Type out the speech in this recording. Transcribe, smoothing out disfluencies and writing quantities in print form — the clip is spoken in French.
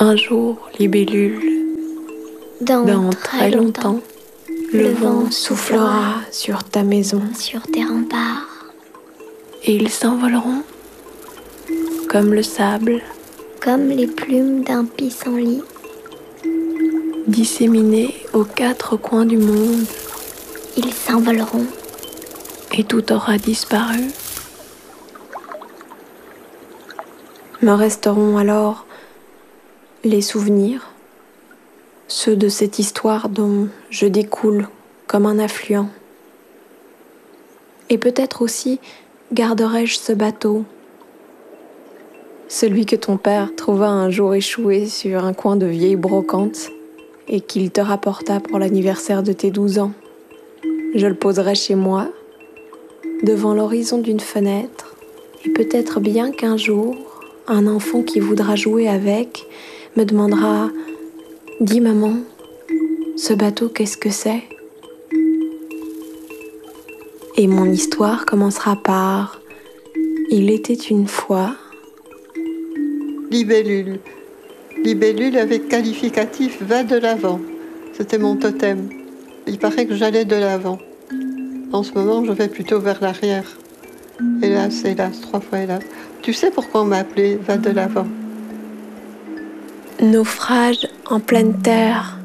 Un jour, libellule, Dans très longtemps, le vent soufflera sur ta maison sur tes remparts, et ils s'envoleront comme le sable, comme les plumes d'un pissenlit, disséminés aux quatre coins du monde, ils s'envoleront. et tout aura disparu. Me resteront alors les souvenirs, ceux de cette histoire dont je découle comme un affluent. Et peut-être aussi garderai-je ce bateau, celui que ton père trouva un jour échoué sur un coin de vieille brocante et qu'il te rapporta pour l'anniversaire de tes 12 ans. Je le poserai chez moi, devant l'horizon d'une fenêtre, et peut-être bien qu'un jour, un enfant qui voudra jouer avec me demandera « Dis maman, ce bateau, qu'est-ce que c'est ?» Et mon histoire commencera par « Il était une fois ». Libellule. Libellule avec qualificatif va de l'avant. C'était mon totem. Il paraît que j'allais de l'avant. En ce moment, je vais plutôt vers l'arrière. Hélas, hélas, 3 fois hélas. Tu sais pourquoi on m'a appelé va de l'avant? Naufrage en pleine terre,